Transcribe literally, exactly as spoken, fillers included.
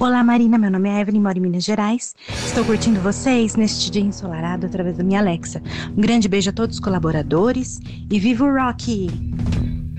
Olá, Marina. Meu nome é Evelyn, moro em Minas Gerais. Estou curtindo vocês neste dia ensolarado através da minha Alexa. Um grande beijo a todos os colaboradores e viva o rock!